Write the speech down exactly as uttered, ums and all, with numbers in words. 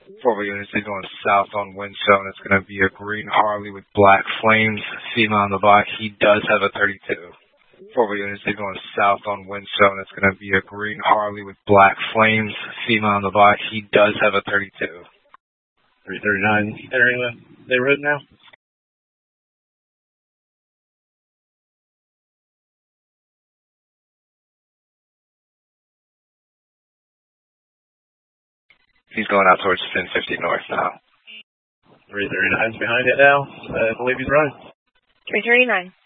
Four units, he's going south on Windstone. It's going to be a green Harley with black flames. Female on the block, he does have a thirty-two. Four units, he's going south on Windstone. It's going to be a green Harley with black flames. Female on the block, he does have a thirty-two. three thirty-nine entering the neighborhood now. He's going out towards ten fifty north now. three thirty-nine's behind it now. I believe he's running. three thirty-nine.